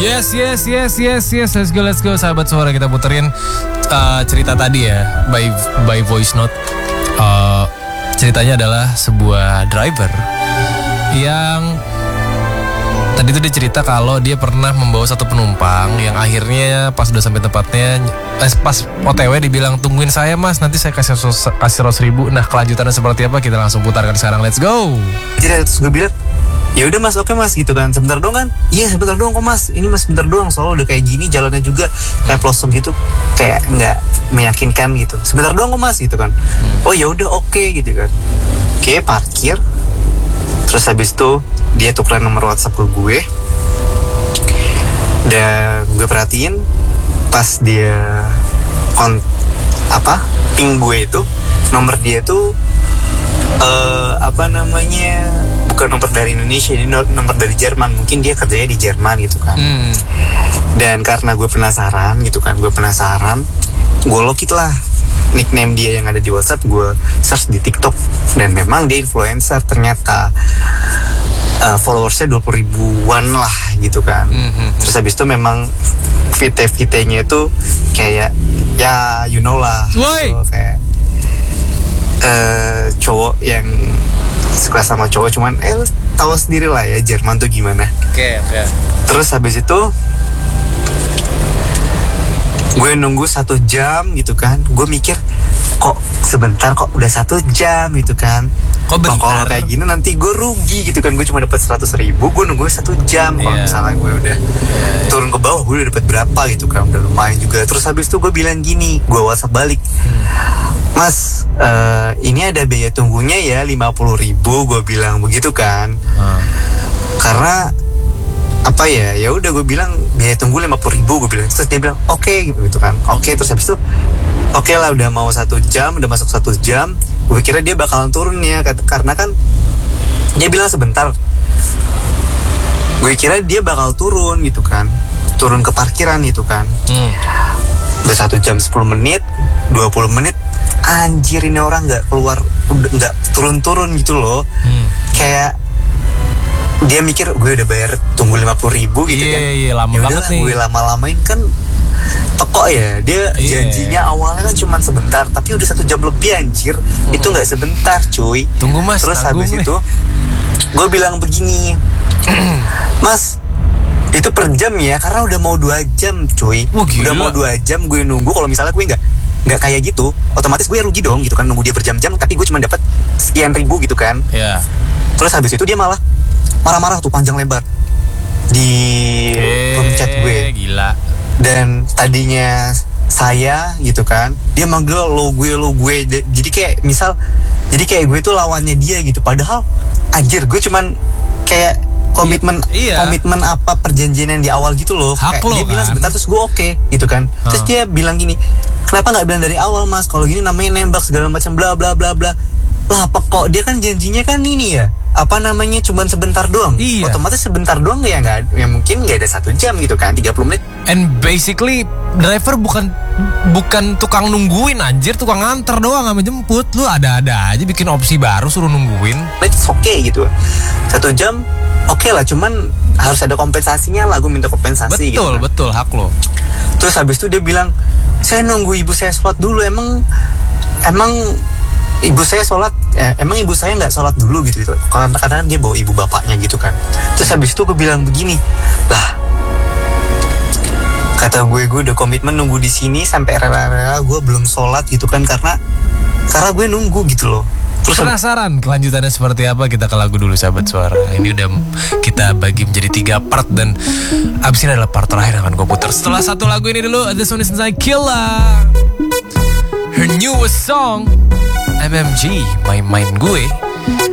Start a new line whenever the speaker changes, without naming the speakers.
Yes. Let's go. Sahabat suara, kita puterin cerita tadi ya, by voice note. Ceritanya adalah sebuah driver yang tadi tuh dia cerita kalau dia pernah membawa satu penumpang yang akhirnya pas udah sampai tempatnya, pas OTW dibilang tungguin saya mas, nanti saya kasih 100.000. Nah, kelanjutannya seperti apa kita langsung putarkan sekarang. Let's go.
Jadi terus gue bilang, ya udah mas, oke mas gitu kan, sebentar doang kan? Iya sebentar doang kok mas, ini mas sebentar doang, soalnya udah kayak gini jalannya juga kayak pelosok gitu, kayak nggak meyakinkan gitu. Sebentar doang kok mas gitu kan. Oh ya udah oke gitu kan. Oke, parkir. Terus habis itu dia tukeran nomor WhatsApp ke gue. Dan gue perhatiin pas dia ping gue itu, nomor dia tuh bukan nomor dari Indonesia, ini nomor dari Jerman. Mungkin dia kerjanya di Jerman gitu kan. Dan karena gue penasaran gitu kan, gue login lah nickname dia yang ada di WhatsApp, gue search di TikTok, dan memang dia influencer ternyata. Followersnya 20 ribuan lah gitu kan. Terus habis itu memang VT-nya itu kayak ya you know lah so, kayak cowok yang suka sama cowok, cuman tahu sendiri lah ya Jerman tuh gimana.
Oke.
Terus habis itu gue nunggu 1 jam gitu kan. Gue mikir kok sebentar, kok udah 1 jam gitu kan. Kalau kayak gini nanti gue rugi gitu kan. Gue cuma dapat 100.000, gue nunggu 1 jam. Kalau misalnya gue udah turun ke bawah, gue udah dapat berapa gitu kan, udah lumayan juga. Terus habis itu gue bilang gini, gue WhatsApp balik, mas ini ada biaya tunggunya ya 50.000, gue bilang begitu kan. Karena apa ya udah gue bilang biaya tunggu 50.000, gue bilang. Terus dia bilang oke gitu kan. Oke, terus habis itu oke lah, udah mau 1 jam, udah masuk 1 jam. Gue kira dia bakalan turun ya, karena kan dia bilang sebentar. Gue kira dia bakal turun gitu kan, turun ke parkiran gitu kan. Udah 1 jam 10 menit, 20 menit, anjir ini orang nggak keluar, nggak turun-turun gitu loh. Kayak dia mikir gue udah bayar tunggu 50.000 gitu kan.
Iya, lama banget nih.
Gue lama-lamain kan teko ya. Dia janjinya awalnya kan cuma sebentar, tapi udah 1 jam lebih anjir. Itu nggak sebentar cuy.
Tunggu mas.
Terus habis itu gue bilang begini, mas itu per jam ya, karena udah mau 2 jam cuy. Udah mau 2 jam gue nunggu. Kalau misalnya gue nggak kayak gitu, otomatis gue rugi dong gitu kan, nunggu dia berjam-jam tapi gue cuma dapat sekian ribu gitu kan. Terus habis itu dia malah marah-marah tuh panjang lebar di chat gue.
Gila.
Dan tadinya saya gitu kan, dia manggil lo gue. Jadi kayak gue tuh lawannya dia gitu. Padahal anjir, gue cuman kayak komitmen apa perjanjian yang di awal gitu loh. Kayak dia bilang sebentar, terus gue oke gitu kan. Terus dia bilang gini, kenapa nggak bilang dari awal mas, kalau gini namanya nembak segala macam bla bla bla bla. Lah apa kok dia kan janjinya kan ini ya, cuman sebentar doang. Otomatis sebentar doang ya, nggak ya, mungkin nggak ada 1 jam gitu kan, 30 menit.
And basically driver bukan tukang nungguin anjir, tukang nganter doang sama jemput. Lu ada-ada aja bikin opsi baru suruh nungguin.
It's okay gitu, 1 jam oke lah, cuman harus ada kompensasinya lah. Gue minta kompensasi.
Betul,
gitu,
betul, hak lo.
Terus habis itu dia bilang, saya nunggu ibu saya sholat dulu. Emang ibu saya sholat, emang ibu saya nggak sholat dulu gitu. Karena kadang dia bawa ibu bapaknya gitu kan. Terus habis itu gue bilang begini, lah kata gue udah komitmen nunggu di sini sampai rela-rela gue belum sholat gitu kan, karena gue nunggu gitu loh. Terus
penasaran kelanjutannya seperti apa? Kita ke lagu dulu sahabat suara. Ini udah kita bagi menjadi 3 part, dan abis ini adalah part terakhir yang akan gue putar. Setelah 1 lagu ini dulu, This One Is Inside Killa, her newest song, MMG, My Mind Gue.